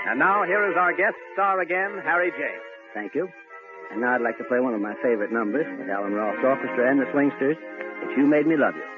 And now, here is our guest star again, Harry James. Thank you. And now I'd like to play one of my favorite numbers with Alan Ross Orchestra and the Swingsters, But You Made Me Love You.